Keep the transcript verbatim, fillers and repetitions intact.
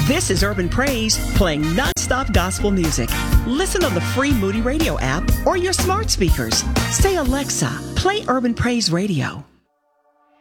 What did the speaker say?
This is Urban Praise, playing non-stop gospel music. Listen on the free Moody Radio app or your smart speakers. Say, Alexa, play Urban Praise Radio.